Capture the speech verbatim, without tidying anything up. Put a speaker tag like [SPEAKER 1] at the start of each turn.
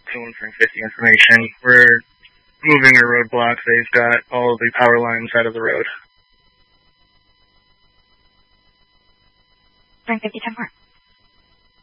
[SPEAKER 1] two one Frank fifty information. We're moving a roadblock. They've got all of the power lines out of the road.
[SPEAKER 2] Frank fifty, ten four.